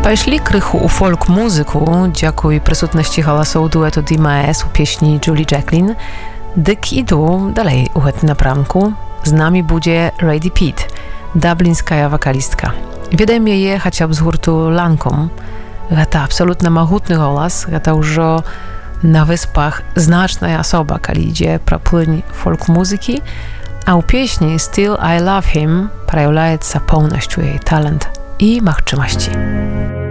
Пайшли крыху у фолк-музыку, дзякуй прысутнасці галасоў дуэту DMS у песні Julie Jacqueline, дык іду далей у гэтым напрамку. З намі будзе Radie Pitt, даблінская вакалістка. Ведаем яе хаця б з гурту Lancome. Гэта абсалютна магутны голас, гэта ўжо на выспах значная асоба, калі ідзе пра плынь фолк-музыкі, а ў песні Still I Love Him праяўляецца поўнасцю яе талент і магчымасці.